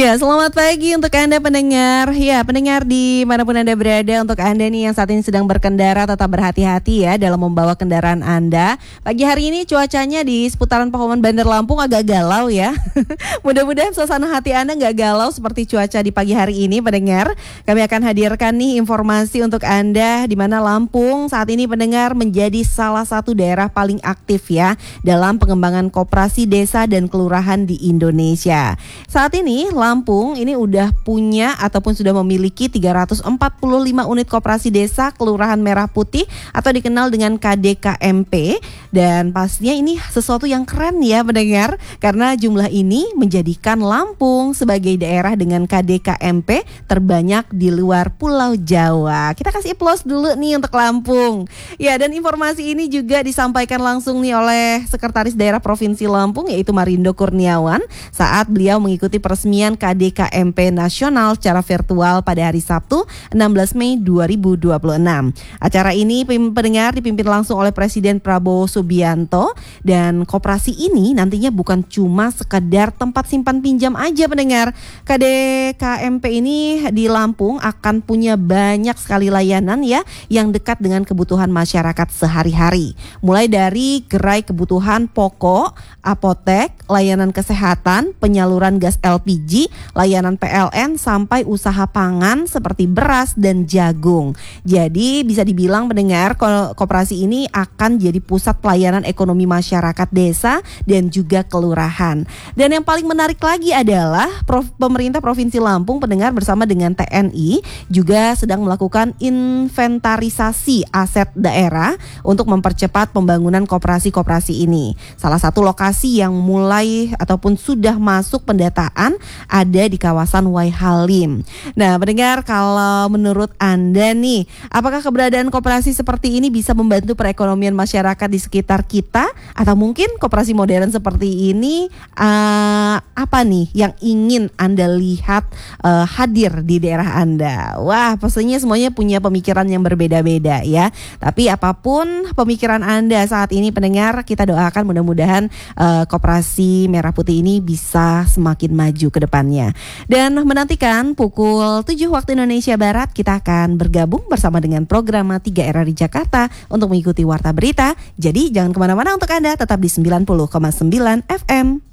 Ya, selamat pagi untuk Anda pendengar. Ya, pendengar dimanapun Anda berada, untuk Anda nih yang saat ini sedang berkendara, tetap berhati-hati ya dalam membawa kendaraan Anda. Pagi hari ini cuacanya di seputaran Pakuman Bandar Lampung agak galau ya. Mudah-mudahan suasana hati Anda nggak galau seperti cuaca di pagi hari ini, pendengar. Kami akan hadirkan nih informasi untuk Anda di mana Lampung saat ini, pendengar, menjadi salah satu daerah paling aktif ya dalam pengembangan koperasi desa dan kelurahan di Indonesia. Saat ini Lampung ini udah punya ataupun sudah memiliki 345 unit koperasi desa kelurahan merah putih atau dikenal dengan KDKMP, dan pastinya ini sesuatu yang keren ya pendengar, karena jumlah ini menjadikan Lampung sebagai daerah dengan KDKMP terbanyak di luar Pulau Jawa. Kita kasih applause dulu nih untuk Lampung. Ya, dan informasi ini juga disampaikan langsung nih oleh Sekretaris Daerah Provinsi Lampung, yaitu Marindo Kurniawan, saat beliau mengikuti peresmian KDKMP nasional secara virtual pada hari Sabtu 16 Mei 2026. Acara ini pendengar dipimpin langsung oleh Presiden Prabowo Subianto, dan koperasi ini nantinya bukan cuma sekedar tempat simpan pinjam aja pendengar. KDKMP ini di Lampung akan punya banyak sekali layanan ya yang dekat dengan kebutuhan masyarakat sehari-hari. Mulai dari gerai kebutuhan pokok, apotek, layanan kesehatan, penyaluran gas LPG, layanan PLN, sampai usaha pangan seperti beras dan jagung. Jadi bisa dibilang pendengar, koperasi ini akan jadi pusat pelayanan ekonomi masyarakat desa dan juga kelurahan. Dan yang paling menarik lagi adalah pemerintah Provinsi Lampung pendengar bersama dengan TNI juga sedang melakukan inventarisasi aset daerah untuk mempercepat pembangunan koperasi-koperasi ini. Salah satu lokasi yang mulai ataupun sudah masuk pendataan ada di kawasan Wai Halim. Nah, pendengar, kalau menurut Anda nih, apakah keberadaan koperasi seperti ini bisa membantu perekonomian masyarakat di sekitar kita? Atau mungkin koperasi modern seperti ini apa nih yang ingin Anda lihat hadir di daerah Anda? Wah, pastinya semuanya punya pemikiran yang berbeda-beda ya. Tapi apapun pemikiran Anda saat ini pendengar, kita doakan mudah-mudahan koperasi Merah Putih ini bisa semakin maju ke depannya. Dan menantikan pukul 7 waktu Indonesia Barat, kita akan bergabung bersama dengan program 3 Era di Jakarta untuk mengikuti Warta Berita. Jadi jangan kemana-mana untuk Anda, tetap di 90,9 FM.